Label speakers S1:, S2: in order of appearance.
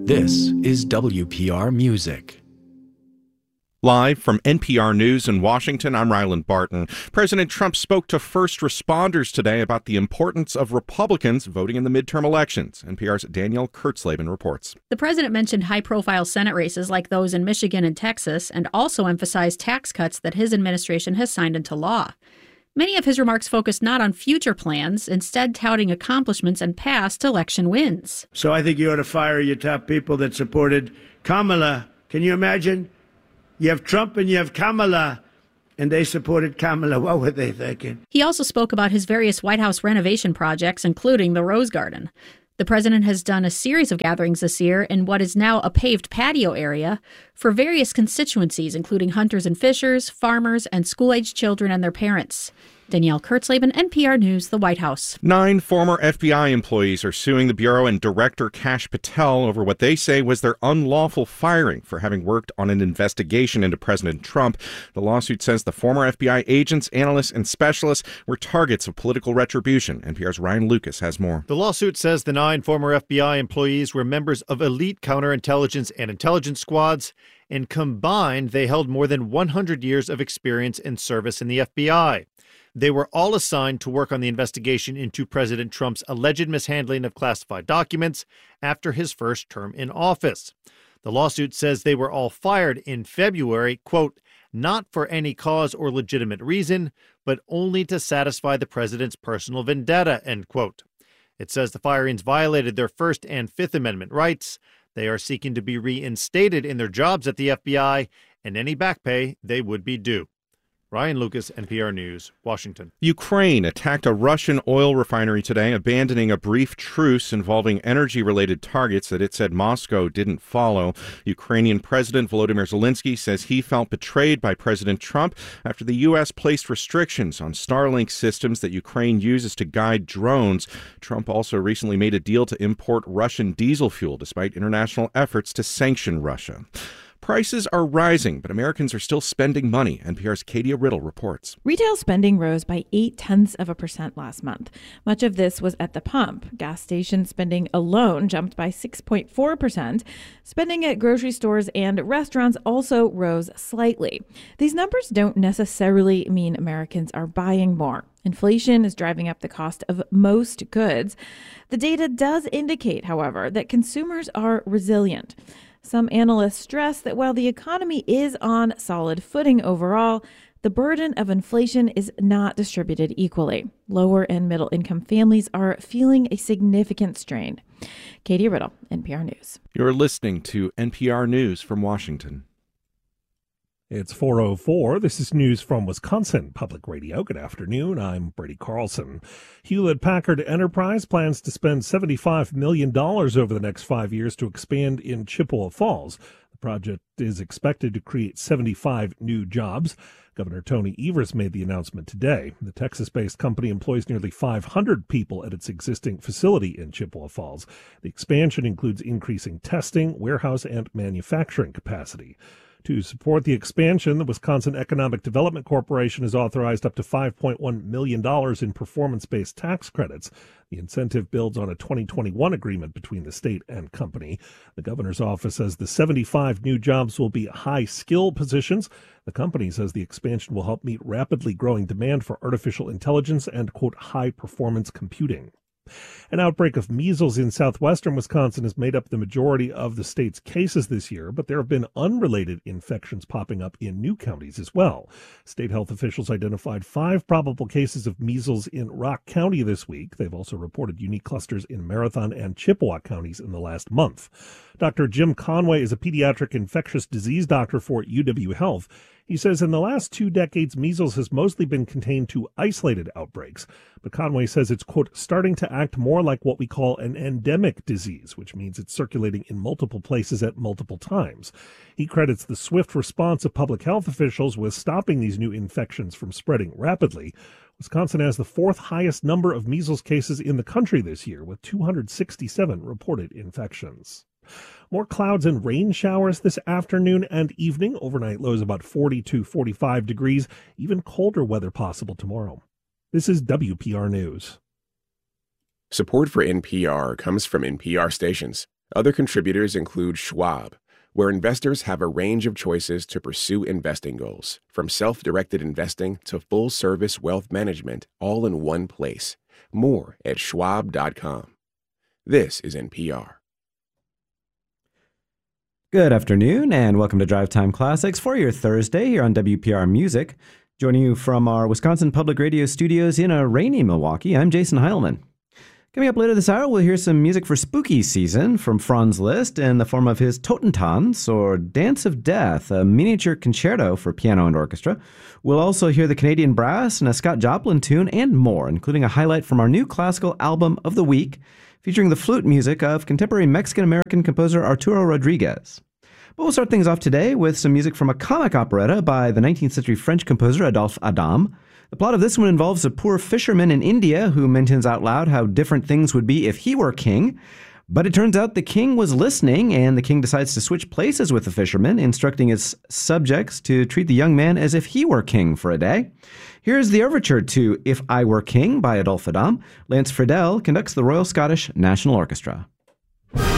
S1: This is WPR Music.
S2: Live from NPR News in Washington, I'm Ryland Barton. President Trump spoke to first responders today about the importance of Republicans voting in the midterm elections. NPR's Danielle Kurtzleben reports.
S3: The president mentioned high-profile Senate races like those in Michigan and Texas, and also emphasized tax cuts that his administration has signed into law. Many of his remarks focused not on future plans, instead touting accomplishments and past election wins.
S4: So I think you ought to fire your top people that supported Kamala. Can you imagine? You have Trump and you have Kamala, and they supported Kamala. What were they thinking?
S3: He also spoke about his various White House renovation projects, including the Rose Garden. The president has done a series of gatherings this year in what is now a paved patio area for various constituencies, including hunters and fishers, farmers, and school-aged children and their parents. Danielle Kurtzleben, NPR News, the White House.
S2: 9 former FBI employees are suing the Bureau and Director Kash Patel over what they say was their unlawful firing for having worked on an investigation into President Trump. The lawsuit says the former FBI agents, analysts, and specialists were targets of political retribution. NPR's Ryan Lucas has more.
S5: The lawsuit says the 9 former FBI employees were members of elite counterintelligence and intelligence squads, and combined, they held more than 100 years of experience and service in the FBI. They were all assigned to work on the investigation into President Trump's alleged mishandling of classified documents after his first term in office. The lawsuit says they were all fired in February, quote, not for any cause or legitimate reason, but only to satisfy the president's personal vendetta, end quote. It says the firings violated their First and Fifth Amendment rights. They are seeking to be reinstated in their jobs at the FBI, and any back pay they would be due. Ryan Lucas, NPR News, Washington.
S2: Ukraine attacked a Russian oil refinery today, abandoning a brief truce involving energy-related targets that it said Moscow didn't follow. Ukrainian President Volodymyr Zelensky says he felt betrayed by President Trump after the U.S. placed restrictions on Starlink systems that Ukraine uses to guide drones. Trump also recently made a deal to import Russian diesel fuel despite international efforts to sanction Russia. Prices are rising, but Americans are still spending money. NPR's Katie Riddle reports.
S6: Retail spending rose by 0.8% last month. Much of this was at the pump. Gas station spending alone jumped by 6.4%. Spending at grocery stores and restaurants also rose slightly. These numbers don't necessarily mean Americans are buying more. Inflation is driving up the cost of most goods. The data does indicate, however, that consumers are resilient. Some analysts stress that while the economy is on solid footing overall, the burden of inflation is not distributed equally. Lower and middle income families are feeling a significant strain. Katie Riddle, NPR News.
S2: You're listening to NPR News from Washington.
S7: It's 4:04. This is news from Wisconsin Public Radio. Good afternoon. I'm Brady Carlson. Hewlett-Packard Enterprise plans to spend $75 million over the next 5 years to expand in Chippewa Falls. The project is expected to create 75 new jobs. Governor Tony Evers made the announcement today. The Texas-based company employs nearly 500 people at its existing facility in Chippewa Falls. The expansion includes increasing testing, warehouse, and manufacturing capacity. To support the expansion, the Wisconsin Economic Development Corporation has authorized up to $5.1 million in performance-based tax credits. The incentive builds on a 2021 agreement between the state and company. The governor's office says the 75 new jobs will be high-skill positions. The company says the expansion will help meet rapidly growing demand for artificial intelligence and, quote, high-performance computing. An outbreak of measles in southwestern Wisconsin has made up the majority of the state's cases this year, but there have been unrelated infections popping up in new counties as well. State health officials identified 5 probable cases of measles in Rock County this week. They've also reported unique clusters in Marathon and Chippewa counties in the last month. Dr. Jim Conway is a pediatric infectious disease doctor for UW Health. He says in the last 2 decades, measles has mostly been contained to isolated outbreaks. But Conway says it's, quote, starting to act more like what we call an endemic disease, which means it's circulating in multiple places at multiple times. He credits the swift response of public health officials with stopping these new infections from spreading rapidly. Wisconsin has the 4th highest number of measles cases in the country this year, with 267 reported infections. More clouds and rain showers this afternoon and evening. Overnight lows about 40 to 45 degrees. Even colder weather possible tomorrow. This is WPR News.
S8: Support for NPR comes from NPR stations. Other contributors include Schwab, where investors have a range of choices to pursue investing goals, from self-directed investing to full-service wealth management, all in one place. More at schwab.com. This is NPR.
S9: Good afternoon, and welcome to Drive Time Classics for your Thursday here on WPR Music. Joining you from our Wisconsin Public Radio studios in a rainy Milwaukee, I'm Jason Heilman. Coming up later this hour, we'll hear some music for spooky season from Franz Liszt in the form of his Totentanz, or Dance of Death, a miniature concerto for piano and orchestra. We'll also hear the Canadian Brass and a Scott Joplin tune and more, including a highlight from our new classical album of the week, featuring the flute music of contemporary Mexican-American composer Arturo Rodriguez. But we'll start things off today with some music from a comic operetta by the 19th century French composer Adolphe Adam. The plot of this one involves a poor fisherman in India who mentions out loud how different things would be if he were king. But it turns out the king was listening, and the king decides to switch places with the fisherman, instructing his subjects to treat the young man as if he were king for a day. Here's the overture to If I Were King by Adolphe Adam. Lance Friedel conducts the Royal Scottish National Orchestra.